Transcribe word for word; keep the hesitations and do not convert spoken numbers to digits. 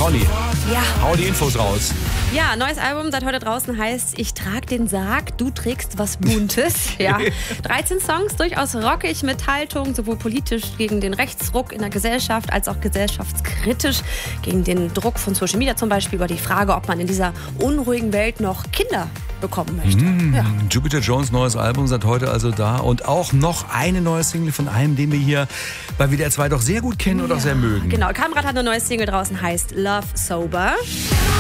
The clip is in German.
Olli, Ja. hau die Infos raus. Ja, neues Album seit heute draußen heißt Ich trag den Sarg, du trägst was Buntes. Ja. dreizehn Songs, durchaus rockig mit Haltung, sowohl politisch gegen den Rechtsruck in der Gesellschaft als auch gesellschaftskritisch gegen den Druck von Social Media zum Beispiel über die Frage, ob man in dieser unruhigen Welt noch Kinder bekommen möchte. Mm, Ja. Jupiter Jones neues Album seit heute also da und auch noch eine neue Single von einem, den wir hier bei W D R zwei doch sehr gut kennen und auch sehr mögen. Genau, Kamrat hat eine neue Single draußen, heißt Love Sober.